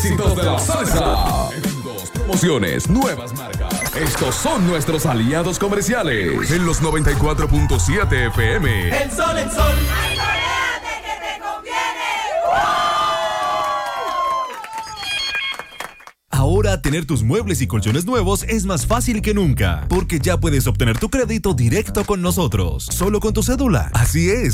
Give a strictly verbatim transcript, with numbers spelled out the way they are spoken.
éxitos de la salsa. Eventos, promociones, nuevas marcas. Estos son nuestros aliados comerciales. En los noventa y cuatro punto siete F M. El sol, el sol. ¡Ay, coréate que te conviene! Ahora tener tus muebles y colchones nuevos es más fácil que nunca, porque ya puedes obtener tu crédito directo con nosotros, solo con tu cédula. Así es.